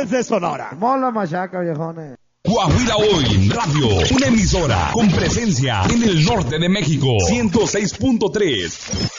de Sonora. Mola machaca, viejones. Coahuila Hoy Radio, una emisora con presencia en el norte de México, 106.3.